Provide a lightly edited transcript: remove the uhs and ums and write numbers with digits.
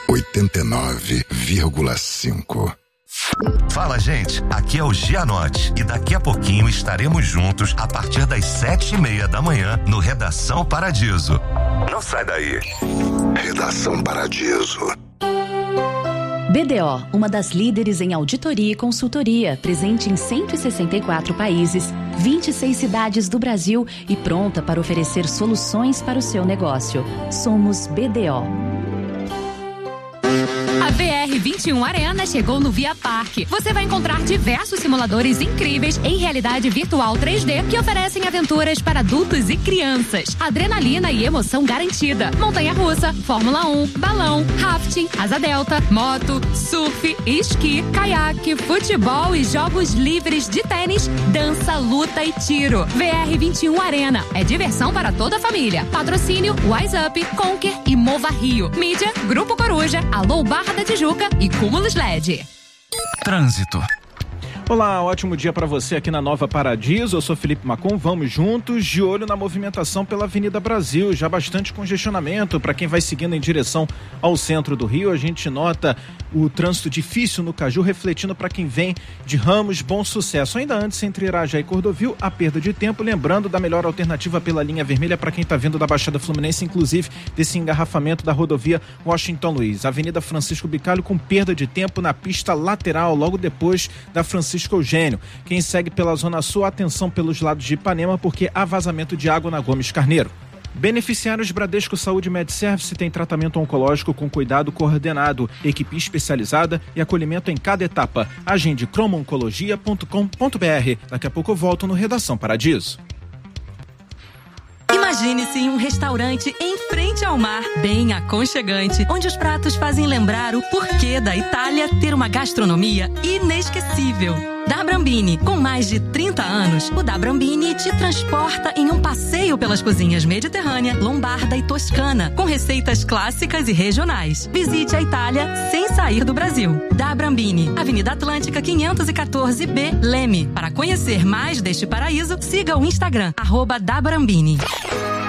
89,5. Fala, gente, aqui é o Gianotti e daqui a pouquinho estaremos juntos a partir das 7:30 da manhã no Redação Paradiso. Não sai daí. Redação Paradiso. BDO, uma das líderes em auditoria e consultoria, presente em 164 países, 26 cidades do Brasil e pronta para oferecer soluções para o seu negócio. Somos BDO. A VR21 Arena chegou no Via Parque. Você vai encontrar diversos simuladores incríveis em realidade virtual 3D que oferecem aventuras para adultos e crianças. Adrenalina e emoção garantida. Montanha-russa, Fórmula 1, balão, rafting, asa delta, moto, surf, esqui, caiaque, futebol e jogos livres de tênis, dança, luta e tiro. VR21 Arena. É diversão para toda a família. Patrocínio Wise Up, Conquer e Mova Rio. Mídia, Grupo Coruja, Alô Barra da Tijuca e Cúmulos LED. Trânsito. Olá, ótimo dia para você aqui na Nova Paradiso. Eu sou Felipe Macon, vamos juntos, de olho na movimentação pela Avenida Brasil. Já bastante congestionamento para quem vai seguindo em direção ao centro do Rio. A gente nota o trânsito difícil no Caju, refletindo para quem vem de Ramos, Bom Sucesso. Ainda antes, entre Irajá e Cordovil, a perda de tempo, lembrando da melhor alternativa pela linha vermelha para quem está vindo da Baixada Fluminense, inclusive desse engarrafamento da rodovia Washington Luiz. Avenida Francisco Bicalho com perda de tempo na pista lateral, logo depois da Francisco Eugênio. Quem segue pela Zona Sul, atenção pelos lados de Ipanema, porque há vazamento de água na Gomes Carneiro. Beneficiários Bradesco Saúde MedService tem tratamento oncológico com cuidado coordenado, equipe especializada e acolhimento em cada etapa. Agende cromooncologia.com.br. Daqui a pouco eu volto no Redação Paradiso. Imagine-se em um restaurante em frente ao mar, bem aconchegante, onde os pratos fazem lembrar o porquê da Itália ter uma gastronomia inesquecível. Da Brambini, com mais de 30 anos, o Da Brambini te transporta em um passeio pelas cozinhas mediterrânea, lombarda e toscana, com receitas clássicas e regionais. Visite a Itália sem sair do Brasil. Da Brambini, Avenida Atlântica 514B, Leme. Para conhecer mais deste paraíso, siga o Instagram, @dabrambini.